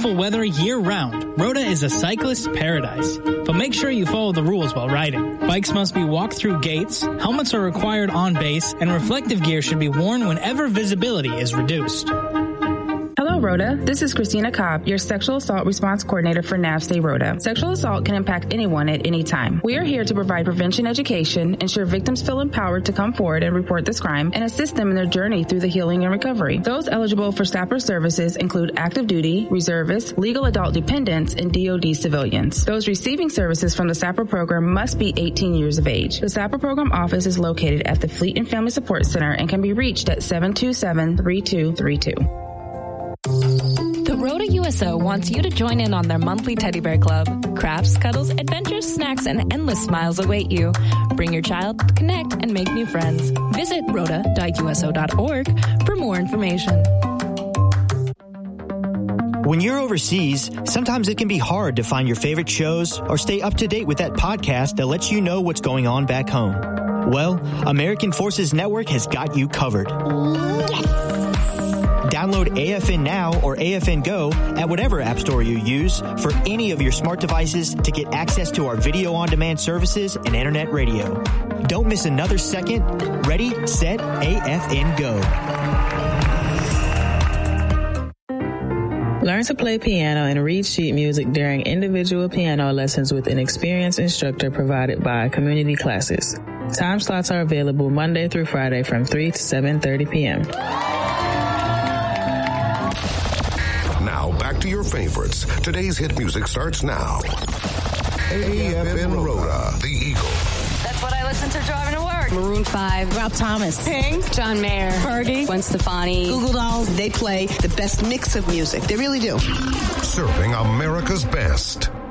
beautiful weather year-round. Rhoda is a cyclist's paradise. But make sure you follow the rules while riding. Bikes must be walked through gates, helmets are required on base, and reflective gear should be worn whenever visibility is reduced. Hello, Rhoda. This is Christina Cobb, your Sexual Assault Response Coordinator for NAVSTAY Rhoda. Sexual assault can impact anyone at any time. We are here to provide prevention education, ensure victims feel empowered to come forward and report this crime, and assist them in their journey through the healing and recovery. Those eligible for SAPR services include active duty, reservists, legal adult dependents, and DoD civilians. Those receiving services from the SAPR program must be 18 years of age. The SAPR program office is located at the Fleet and Family Support Center and can be reached at 727-3232. The Rhoda USO wants you to join in on their monthly teddy bear club. Crafts, cuddles, adventures, snacks, and endless smiles await you. Bring your child, connect, and make new friends. Visit rhoda.uso.org for more information. When you're overseas, sometimes it can be hard to find your favorite shows or stay up to date with that podcast that lets you know what's going on back home. Well, American Forces Network has got you covered. Download AFN Now or AFN Go at whatever app store you use for any of your smart devices to get access to our video on-demand services and internet radio. Don't miss another second. Ready, set, AFN Go. Learn to play piano and read sheet music during individual piano lessons with an experienced instructor provided by Community Classes. Time slots are available Monday through Friday from 3 to 7:30 p.m. Now back to your favorites. Today's hit music starts now. AFN Rhoda, the Eagle. That's what I listen to driving to work. Maroon 5, Rob Thomas, Pink, John Mayer, Fergie, Gwen Stefani, Google Dolls. They play the best mix of music. They really do. Serving America's best.